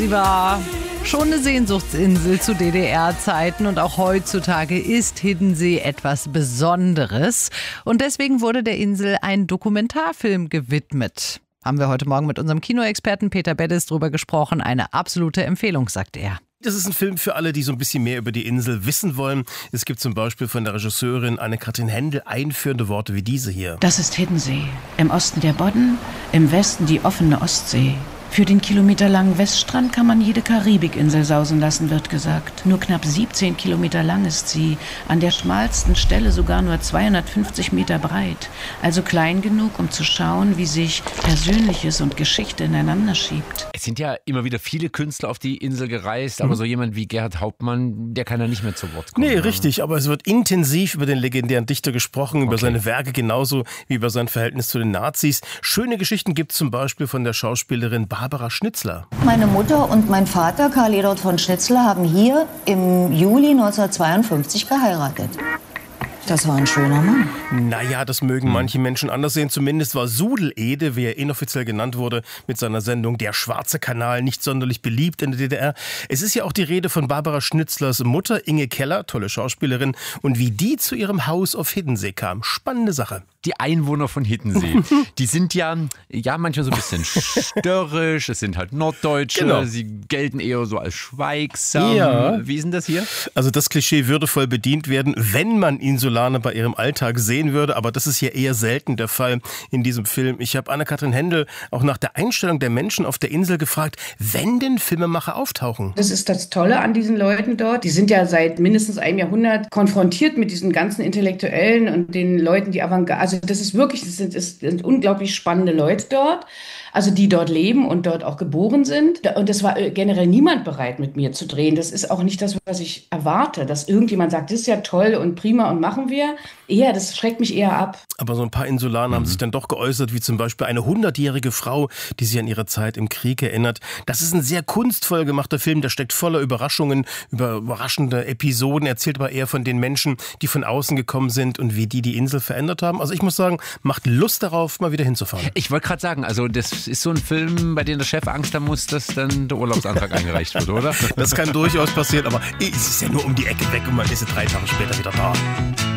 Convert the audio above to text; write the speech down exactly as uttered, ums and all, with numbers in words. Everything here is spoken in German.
Sie war schon eine Sehnsuchtsinsel zu D D R-Zeiten und auch heutzutage ist Hiddensee etwas Besonderes. Und deswegen wurde der Insel ein Dokumentarfilm gewidmet. Haben wir heute Morgen mit unserem Kinoexperten Peter Beddes drüber gesprochen. Eine absolute Empfehlung, sagt er. Das ist ein Film für alle, die so ein bisschen mehr über die Insel wissen wollen. Es gibt zum Beispiel von der Regisseurin Anne-Kathrin Hendel einführende Worte wie diese hier. Das ist Hiddensee. Im Osten der Bodden, im Westen die offene Ostsee. Für den kilometerlangen Weststrand kann man jede Karibikinsel sausen lassen, wird gesagt. Nur knapp siebzehn Kilometer lang ist sie, an der schmalsten Stelle sogar nur zweihundertfünfzig Meter breit. Also klein genug, um zu schauen, wie sich Persönliches und Geschichte ineinander schiebt. Es sind ja immer wieder viele Künstler auf die Insel gereist, aber mhm. so jemand wie Gerhard Hauptmann, der kann ja nicht mehr zu Wort kommen. Nee, oder? Richtig, aber es wird intensiv über den legendären Dichter gesprochen, über okay. seine Werke genauso wie über sein Verhältnis zu den Nazis. Schöne Geschichten gibt es zum Beispiel von der Schauspielerin Barbara Schnitzler. Meine Mutter und mein Vater, Karl Eduard von Schnitzler, haben hier im Juli neunzehnhundertzweiundfünfzig geheiratet. Das war ein schöner Mann. Naja, das mögen manche Menschen anders sehen. Zumindest war Sudelede, wie er inoffiziell genannt wurde, mit seiner Sendung Der Schwarze Kanal nicht sonderlich beliebt in der D D R. Es ist ja auch die Rede von Barbara Schnitzlers Mutter, Inge Keller, tolle Schauspielerin, und wie die zu ihrem Haus auf Hiddensee kam. Spannende Sache. Die Einwohner von Hiddensee, die sind ja, ja manchmal so ein bisschen störrisch, es sind halt Norddeutsche, genau. Sie gelten eher so als schweigsam. Ja. Wie ist denn das hier? Also das Klischee würde voll bedient werden, wenn man Insulaner bei ihrem Alltag sehen würde, aber das ist hier eher selten der Fall in diesem Film. Ich habe Anne-Kathrin Hendel auch nach der Einstellung der Menschen auf der Insel gefragt, wenn denn Filmemacher auftauchen. Das ist das Tolle an diesen Leuten dort. Die sind ja seit mindestens einem Jahrhundert konfrontiert mit diesen ganzen Intellektuellen und den Leuten, die Avantgarde. Also das ist wirklich, das sind, das sind unglaublich spannende Leute dort, also die dort leben und dort auch geboren sind. Und es war generell niemand bereit, mit mir zu drehen. Das ist auch nicht das, was ich erwarte, dass irgendjemand sagt, das ist ja toll und prima und machen wir. Eher, das schreckt mich eher ab. Aber so ein paar Insulaner mhm. haben sich dann doch geäußert, wie zum Beispiel eine hundertjährige Frau, die sich an ihre Zeit im Krieg erinnert. Das ist ein sehr kunstvoll gemachter Film, der steckt voller Überraschungen, über überraschende Episoden, erzählt aber eher von den Menschen, die von außen gekommen sind und wie die die Insel verändert haben. Also ich muss sagen, macht Lust darauf, mal wieder hinzufahren. Ich wollte gerade sagen, also das ist so ein Film, bei dem der Chef Angst haben muss, dass dann der Urlaubsantrag eingereicht wird, oder? Das kann durchaus passieren, aber es ist ja nur um die Ecke weg und man ist ja drei Tage später wieder da.